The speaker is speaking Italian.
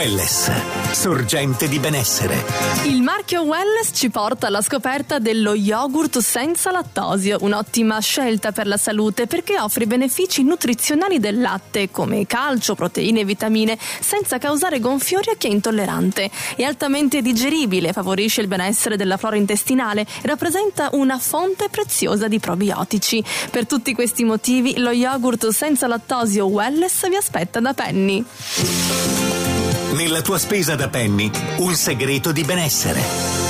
Welless, sorgente di benessere. Il marchio Welless ci porta alla scoperta dello yogurt senza lattosio, un'ottima scelta per la salute perché offre i benefici nutrizionali del latte come calcio, proteine e vitamine senza causare gonfiori a chi è intollerante. È altamente digeribile, favorisce il benessere della flora intestinale e rappresenta una fonte preziosa di probiotici. Per tutti questi motivi lo yogurt senza lattosio Welless vi aspetta da Penny. Nella tua spesa da Penny, un segreto di benessere.